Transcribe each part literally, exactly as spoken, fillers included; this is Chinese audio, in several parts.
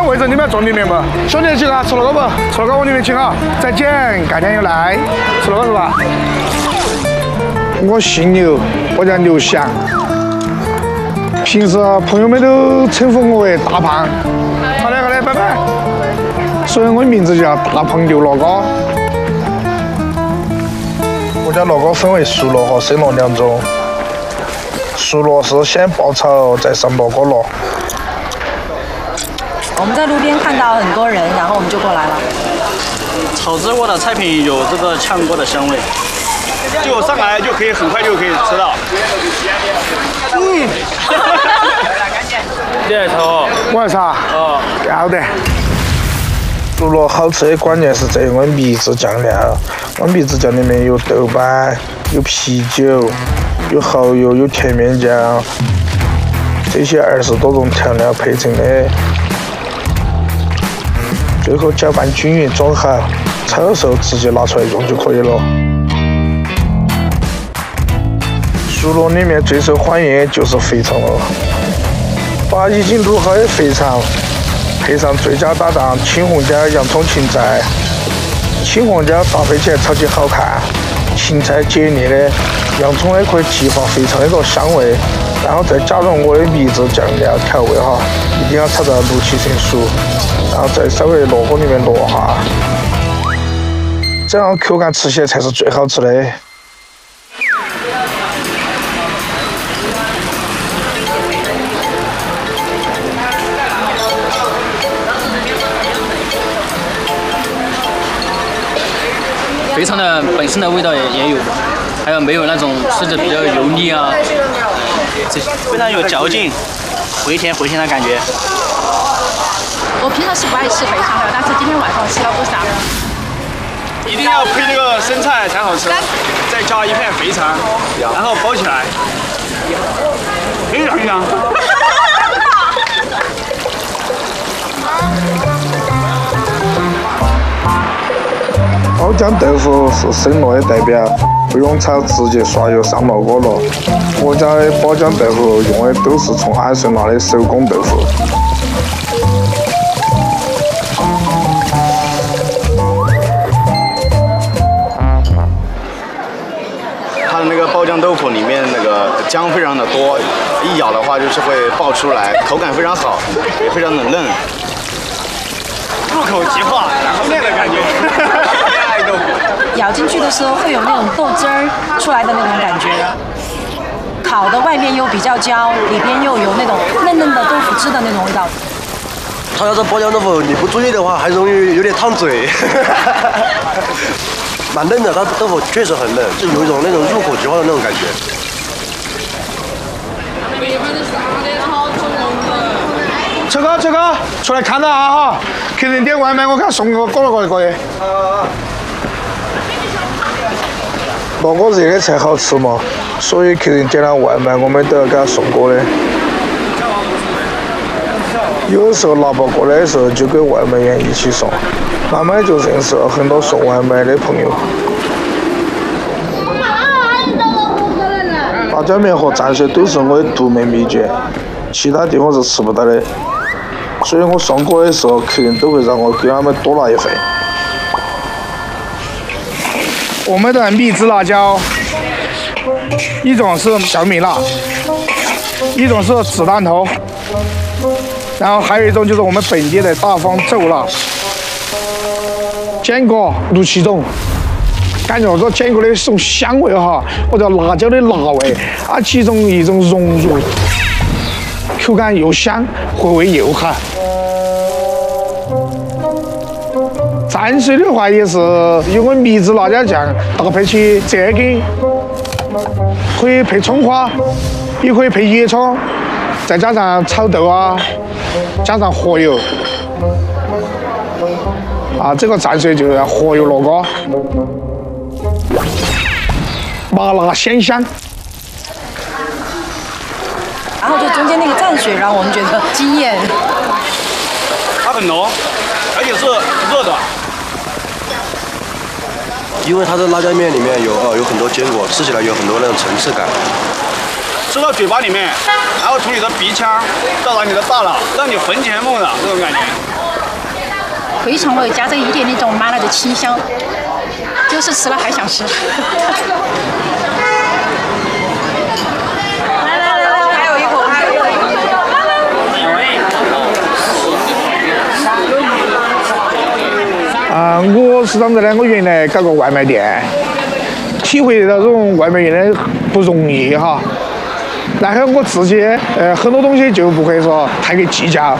看位置，你们要坐里面不？兄弟几个吃了个不？吃了个往里面请啊！再见，改天又来。吃了个是吧？我姓刘，我叫刘翔。平时朋友们都称呼我为大胖。好嘞，好嘞，拜拜。所以我的名字叫大胖刘老哥。我家老哥分为熟螺和生螺两种。熟螺是先爆炒再上烙锅烙。 我们在路边看到很多人，然后我们就过来了。 炒制过的菜品有这个炝锅的香味，就上来就可以很快就可以吃到。嗯。你来炒？ 我来炒。哦。要得。熟螺好吃的关键是这碗秘制酱料，碗秘制酱里面有豆瓣、有啤酒、有蚝油、有甜面酱，这些二十多种调料配成的。最后搅拌均匀装好，炒的时候直接拿出来用就可以了。熟螺里面最受欢迎的就是肥肠了，把已经卤好的肥肠配上最佳搭档青红椒、洋葱、芹菜，青红椒搭配起来超级好看，芹菜解腻的，洋葱呢可以激发肥肠的一个香味，然后再加入我的秘制酱料调味哈，一定要炒到六七成熟。然后再稍微落锅里面落下，这样口感吃起来才是最好吃的。 肥肠的本身的味道也也有，还有没有那种吃着比较油腻啊，这非常有嚼劲，回甜回甜的感觉。 我平常是不爱吃肥肠的，但是今天晚上吃了不少。 一定要配那个生菜才好吃，再加一片肥肠，然后包起来，非常香。 包浆豆腐是生螺的代表，不用炒，直接刷油上烙锅了。我家的包浆豆腐用的都是从安顺拿的手工豆腐。 它的那个包浆豆腐里面那个浆非常的多，一咬的话就是会爆出来，口感非常好，也非常的嫩，入口即化，然后嫩的感觉。 咬进去的时候会有那种豆汁儿出来的那种感觉，烤的外面又比较焦，里边又有那种嫩嫩的豆腐汁的那种味道。 它要是包浆豆腐，你不注意的话，还容易有点烫嘴。蛮嫩的，它豆腐确实很嫩，就有一种那种入口即化的那种感觉。 车哥，车哥，出来看到啊哈！客人点外卖，我看送个锅了可以可以。啊。烙锅热的才好吃嘛，所以客人点了外卖，我们都要给他送锅的。有时候拿不过来的时候，就跟外卖员一起送，慢慢就认识了很多送外卖的朋友。辣椒面和蘸水都是我的独门秘诀，其他地方是吃不到的，所以我送锅的时候，客人都会让我给他们多拿一份。我们的秘制辣椒，一种是小米辣，一种是子弹头。然后还有一种就是我们本地的大方咒辣，坚果六七种，感觉这坚果的这种香味哈，或者辣椒的辣味啊，其中一种融入，口感又香，回味又好。蘸水的话也是用我秘制辣椒酱搭配起这个，可以配葱花，也可以配椰葱，再加上炒豆啊。加上活油，啊，这个蘸水就要活油烙锅，麻辣鲜香。 然后就中间那个蘸水让我们觉得惊艳。 它很浓，而且是热的。 因为它的辣椒面里面有呃有很多坚果，吃起来有很多那种层次感。 吃到嘴巴里面，然后从你的鼻腔到达你的大脑，让你魂牵梦绕这种感觉。 肥肠味加上一点那种麻辣的清香，就是吃了还想吃。来来来来，还有一口，还有一口。 啊，我是当着呢，我原来搞过外卖店，体会到这种外卖员的不容易哈。然后我自己呃很多东西就不会说太给计较。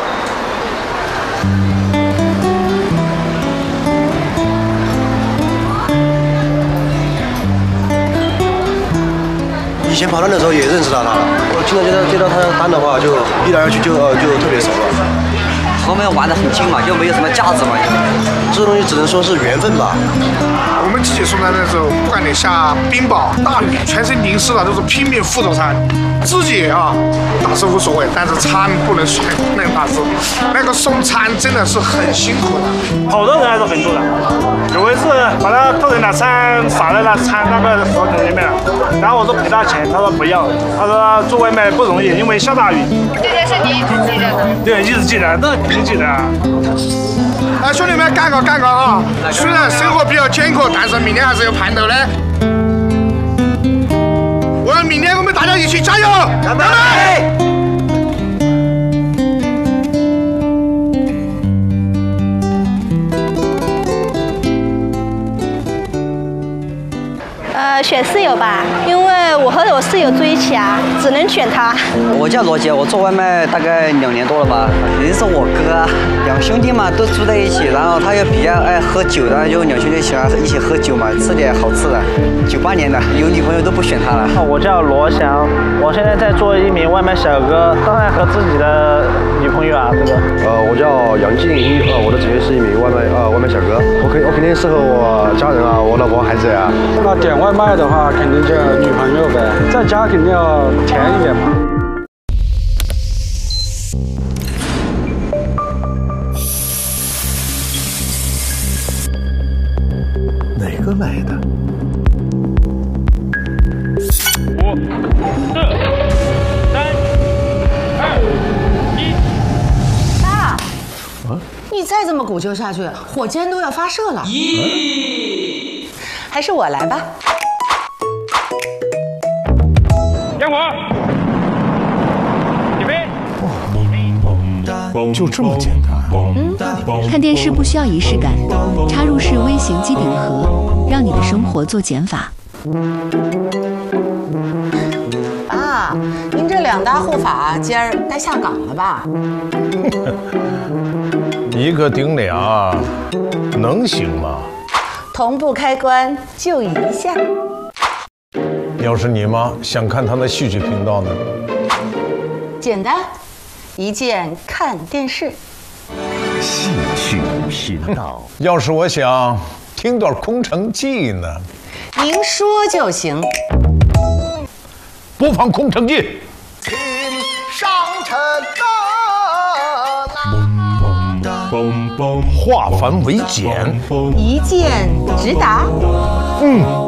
以前跑单的时候也认识到他了，我经常接到接到他的单的话，就一来二去就呃就特别熟了。 后面玩得很近嘛，就没有什么架子嘛。 这东西只能说是缘分吧。 我们自己送餐的时候，不管你下冰雹、大雨，全身淋湿了，都是拼命扶着餐。自己啊打是无所谓，但是餐不能随不能打是。那个送餐真的是很辛苦的， 好多人还是很多的。有一次把他客人的餐撒在那餐那个盒子里面了，然后我说赔他钱，他说不要，他说做外卖不容易，因为下大雨。 这件事你一直记着的？ 对，一直记得，那肯定记得啊。 哎，兄弟们，干个干个啊！虽然生活比较艰苦，但是明天还是有盼头的。我要明天我们大家一起加油！干杯！ 呃，选室友吧，因为我和我室友住一起啊，只能选他。 我叫罗杰，我做外卖大概两年多了吧。认识我哥，两兄弟嘛都住在一起，然后他又比较爱喝酒，然后就两兄弟喜欢一起喝酒嘛，吃点好吃的。九八年的，有女朋友都不选他了。 我叫罗翔，我现在在做一名外卖小哥，当然和自己的女朋友啊，这个。 呃，我叫杨静一，呃，我的职业是一名外卖呃外卖小哥，我肯我肯定是和我家人啊，我老婆孩子呀、啊。 那点外卖的话，肯定就女朋友呗，在家肯定要甜一点嘛。 哪个来的？ 五、四、三、二、一。 爸，啊，你再这么鼓秋下去，火箭都要发射了。咦，还是我来吧。 烟火，起飞。 就这么简单？ 嗯，看电视不需要仪式感，插入式微型机顶盒，让你的生活做减法。 爸，您这两大护法今儿该下岗了吧？ 一个顶俩，能行吗？ 同步开关就一下。 要是你妈想看她的戏剧频道呢？ 简单，一键看电视。 戏剧频道。要是我想听段《空城计》呢？ 您说就行。 播放《空城计》。 请上车化繁为简， 一键直达。 嗯。